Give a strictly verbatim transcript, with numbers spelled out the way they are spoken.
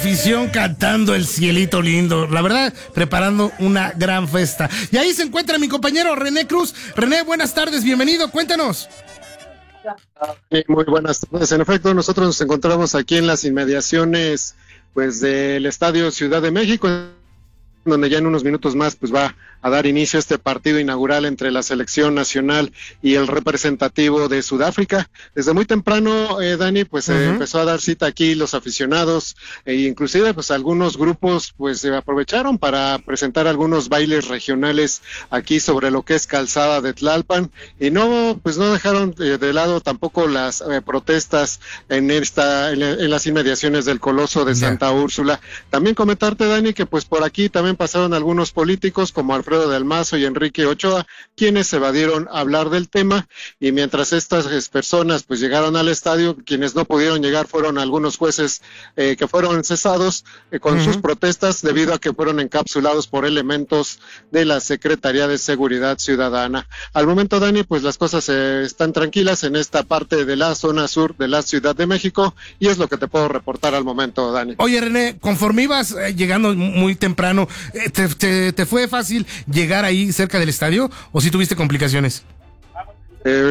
Afición cantando el cielito lindo, la verdad, preparando una gran fiesta. Y ahí se encuentra mi compañero René Cruz. René, buenas tardes, bienvenido, cuéntanos. Sí, muy buenas tardes. En efecto, nosotros nos encontramos aquí en las inmediaciones pues del Estadio Ciudad de México, donde ya en unos minutos más pues va a dar inicio a este partido inaugural entre la selección nacional y el representativo de Sudáfrica. Desde muy temprano, eh, Dani, pues uh-huh. eh, empezó a dar cita aquí los aficionados, e inclusive pues algunos grupos pues eh, aprovecharon para presentar algunos bailes regionales aquí sobre lo que es Calzada de Tlalpan, y no pues no dejaron eh, de lado tampoco las eh, protestas en esta en, en las inmediaciones del Coloso de Santa yeah. Úrsula. También comentarte, Dani, que pues por aquí también pasaron algunos políticos como Alfredo del Mazo y Enrique Ochoa, quienes evadieron hablar del tema, y mientras estas personas pues llegaron al estadio, quienes no pudieron llegar fueron algunos jueces eh, que fueron cesados eh, con uh-huh. sus protestas debido a que fueron encapsulados por elementos de la Secretaría de Seguridad Ciudadana. Al momento, Dani, pues las cosas eh, están tranquilas en esta parte de la zona sur de la Ciudad de México, y es lo que te puedo reportar al momento, Dani. Oye, René, conforme ibas eh, llegando muy temprano, eh, te, te, ¿te fue fácil llegar ahí cerca del estadio o si tuviste complicaciones? Eh,